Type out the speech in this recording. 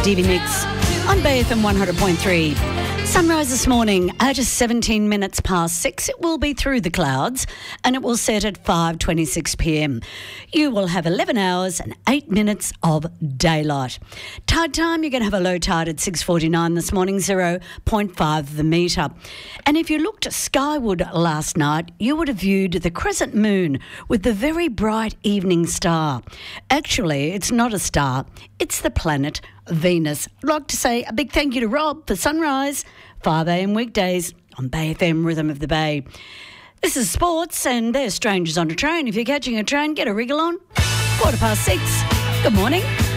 Stevie Nicks on BFM 100.3. Sunrise this morning, just 17 minutes past 6. It will be through the clouds and it will set at 5:26 p.m. You will have 11 hours and 8 minutes of daylight. Tide time, you're going to have a low tide at 6:49 this morning, 0.5 of the metre. And if you looked skyward last night, you would have viewed the crescent moon with the very bright evening star. Actually, it's not a star, it's the planet Venus. I'd like to say a big thank you to Rob for Sunrise, 5 a.m. weekdays on Bay FM Rhythm of the Bay. This is sports and there's strangers on a train. If you're catching a train, get a wriggle on. 6:15. Good morning.